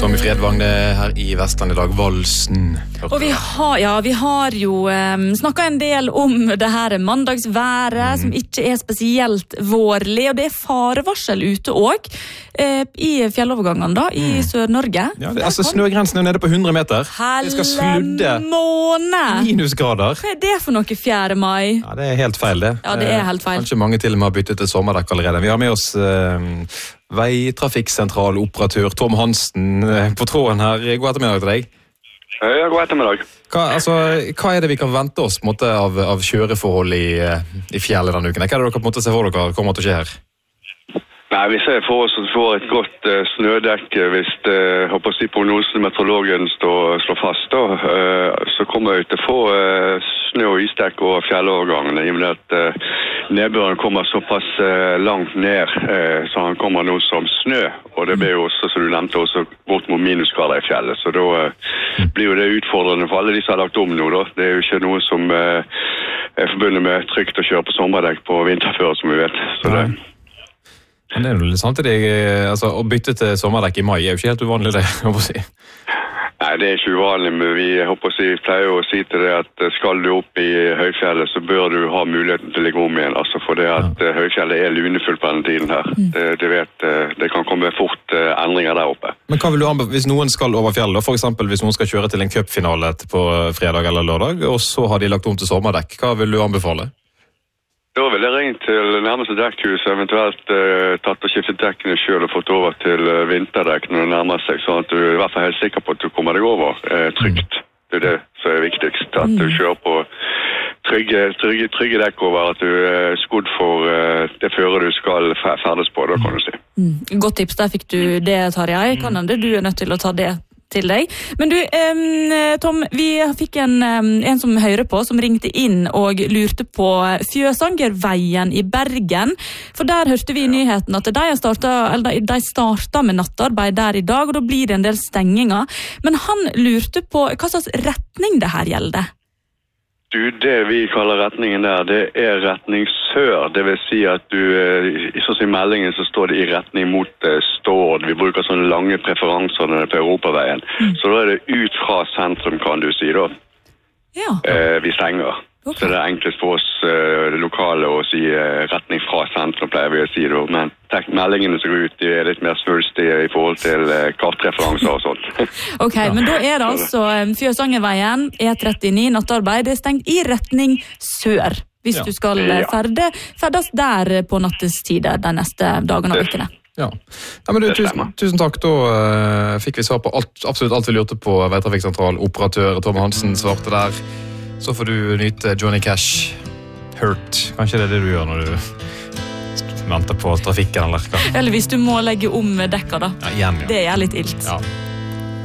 Tommy Fredvang, det her i Vestland i dag, valsen. Og vi har jo snakket en del om det her mandagsværet, som ikke er spesielt vårlig, og det er farevarsel ute også, i fjellovergangene da, i Sør-Norge. Ja, snøgrensen er nede på 100 meter. Det skal sludde minusgrader. Hva er det for noe 4. mai? Ja, det er helt feil det. Ja, det er helt feil. Kanskje mange til og med har byttet til sommerdekk allerede. Vi har med oss veitrafikksentraloperatør Tom Hansen på tråden her. God ettermiddag til deg. Ja, god ettermiddag. Hva er det vi kan vente oss på en måte, av kjøreforhold i fjellet denne uken? Hva er det dere på en måte ser for dere kommer til å skje her? Nei, vi ser for oss at vi får et godt snødekk hvis prognosen meteorologen slår fast. Så kommer vi til å få snø- og isdekk over fjellovergangene, i og med at nedbøren kommer såpass langt ned, så han kommer nå som snø. Og det blir jo også, som du nevnte, også bort mot minusgrader i fjellet. Så da blir jo det utfordrende for alle de som har lagt om nå. Da. Det er jo ikke noe som er forbundet med trygt å kjøre på sommerdekk på vinterføre, som vi vet. Så det... Men det er jo litt samtidig, å bytte til sommerdekk i mai er jo ikke helt uvanlig det, jeg håper å si. Nei, det er ikke uvanlig, men vi pleier å si til det at skal du opp i høyfjellet, så bør du ha muligheten til å ligge om igjen, altså for det at høyfjellet er lunefullt på denne tiden her. Det kan komme fort endringer der oppe. Men hva vil du anbefale, hvis noen skal over fjellet, for eksempel hvis noen skal kjøre til en cupfinale på fredag eller lørdag, og så har de lagt om til sommerdekk, hva vil du anbefale? Da vil jeg ringe til nærmeste dekkhus, eventuelt tatt og skiftet dekkene selv og fått over til vinterdekk når det nærmer seg, sånn at du er i hvert fall helt sikker på at du kommer deg over trygt. Det er det som er viktigst, at du kjører på trygge dekk over, at du er skodd for det føret du skal ferdes på, da kan du si. Godt tips, der fikk du det, Tarjei. Kan hende du er nødt til å ta det til deg. Men du, Tom, vi fikk en som hører på, som ringte inn og lurte på Fjøsangerveien i Bergen, for der hørte vi i nyheten at de startet med nattarbeid der i dag, og da blir det en del stenginger. Men han lurte på hva slags retning det her gjelder. Du, det vi kaller retningen der, det er retning sør. Det vil si at du, i meldingen så står det i retning mot Stord. Vi bruker sånne lange preferanser på Europaveien. Så da er det ut fra sentrum, kan du si da. Ja. Vi stenger. Okay. Så det er enklest for oss lokale å si retning fra sentrum, pleier vi å si da. Men meldingene som går ut, de er litt mer svulstige i forhold til kartreferanser og sånt. Ok, men da er det altså Fjøsangerveien, E39, nattarbeid, det er stengt i retning sør, hvis du skal ferdes der på nattestider de neste dagene og ukene. Ja, men du, tusen takk. Da fikk vi svar på absolutt alt vi lurte på. Veitrafikksentral operatør Tom Hansen svarte der. Så får du nyte Johnny Cash, Hurt. Kanskje det er det du gjør når du venter på trafikken, eller hva? Eller hvis du må legge om dekka da. Ja, igjen, ja. Det er litt ilt. Ja.